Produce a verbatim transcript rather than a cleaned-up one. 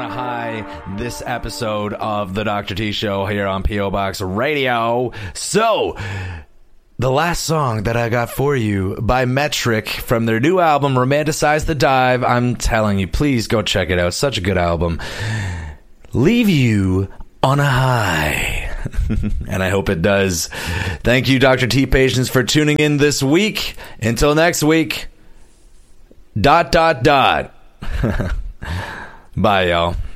a high this episode of the Doctor T Show here on P O Box Radio. So, the last song that I got for you by Metric from their new album, Romanticize the Dive. I'm telling you, please go check it out. Such a good album. Leave you on a high. And I hope it does. Thank you, Doctor T Patients, for tuning in this week. Until next week. Dot, dot, dot. Bye, y'all.